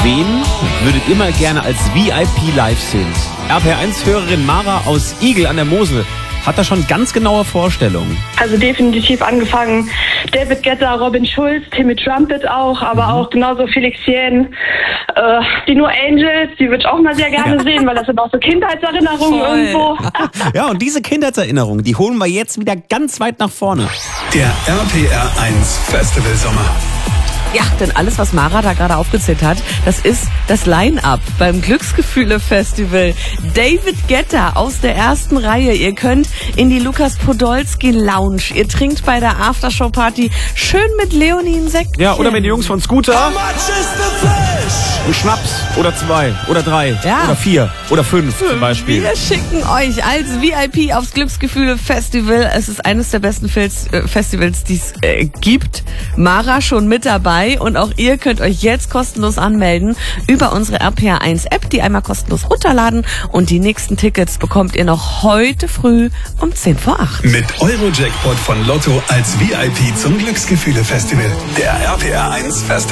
Wen würdet ihr mal gerne als VIP live sehen? RPR1-Hörerin Mara aus Igl an der Mosel hat da schon ganz genaue Vorstellungen. Also definitiv angefangen David Guetta, Robin Schulz, Timmy Trumpet auch, aber auch genauso Felix Jähn. Die No Angels, die würde ich auch mal sehr gerne sehen, weil das sind auch so Kindheitserinnerungen irgendwo. Ja, und diese Kindheitserinnerungen, die holen wir jetzt wieder ganz weit nach vorne. Der RPR1 Festival Sommer. Ja, denn alles, was Mara da gerade aufgezählt hat, das ist das Line-Up beim Glücksgefühle-Festival. David Guetta aus der ersten Reihe. Ihr könnt in die Lukas Podolski Lounge. Ihr trinkt bei der Aftershow-Party schön mit Leonie ein Säckchen. Ja, oder mit den Jungs von Scooter. Ein Schnaps oder 2 oder 3 oder 4 oder 5 zum Beispiel. Wir schicken euch als VIP aufs Glücksgefühle-Festival. Es ist eines der besten Festivals, die es gibt. Mara schon mit dabei. Und auch ihr könnt euch jetzt kostenlos anmelden über unsere RPR1-App, die einmal kostenlos runterladen. Und die nächsten Tickets bekommt ihr noch heute früh um 7:50. Mit Eurojackpot von Lotto als VIP zum Glücksgefühle-Festival. Der RPR1 Festival.